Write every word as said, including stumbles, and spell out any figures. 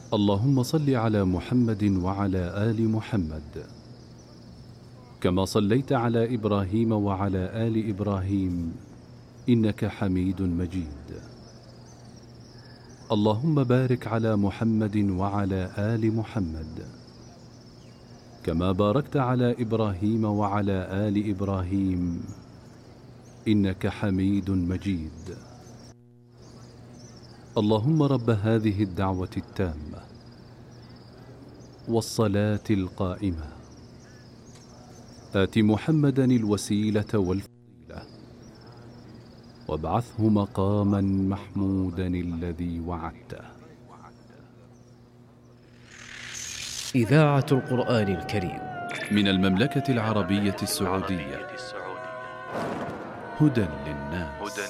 اللهم صل على محمد وعلى آل محمد كما صليت على إبراهيم وعلى آل إبراهيم إنك حميد مجيد. اللهم بارك على محمد وعلى آل محمد كما باركت على إبراهيم وعلى آل إبراهيم إنك حميد مجيد. اللهم رب هذه الدعوة التامة والصلاة القائمة آت محمدا الوسيلة والفضيلة وابعثه مقاما محمودا الذي وعدته. إذاعة القرآن الكريم من المملكة العربية السعودية، هدى للناس.